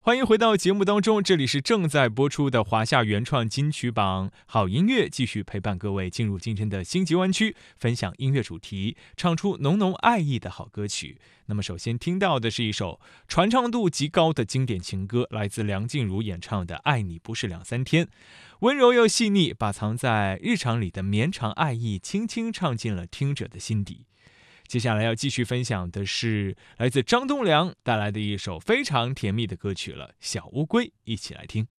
欢迎回到节目当中，这里是正在播出的华夏原创金曲榜，好音乐继续陪伴各位进入今天的星级湾区，分享音乐主题，唱出浓浓爱意的好歌曲。那么首先听到的是一首传唱度极高的经典情歌，来自梁静茹演唱的《爱你不是两三天》，温柔又细腻，把藏在日常里的绵长爱意轻轻唱进了听者的心底。接下来要继续分享的是来自张栋梁带来的一首非常甜蜜的歌曲了，《小乌龟》，一起来听。